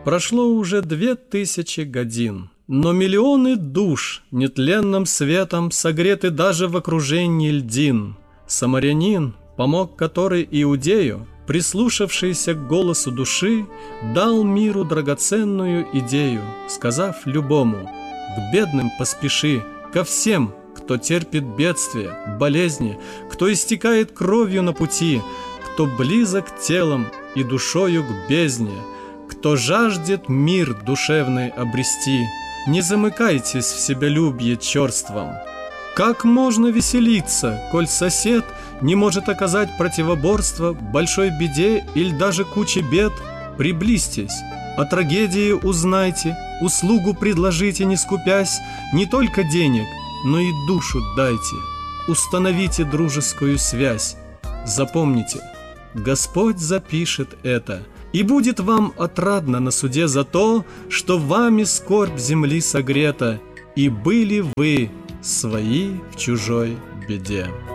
Прошло уже 2000 годин, но миллионы душ нетленным светом согреты даже в окружении льдин. Самарянин, помог который Иудею, прислушавшийся к голосу души, дал миру драгоценную идею, сказав любому: «К бедным поспеши, ко всем, кто терпит бедствия, болезни, кто истекает кровью на пути, кто близок телом и душою к бездне, кто жаждет мир душевный обрести. Не замыкайтесь в себялюбье черством. Как можно веселиться, коль сосед не может оказать противоборство большой беде или даже куче бед? Приблизьтесь, о трагедии узнайте, услугу предложите, не скупясь, не только денег, но и душу дайте. Установите дружескую связь. Запомните, Господь запишет это, и будет вам отрадно на суде за то, что вами скорбь земли согрета, и были вы свои в чужой беде».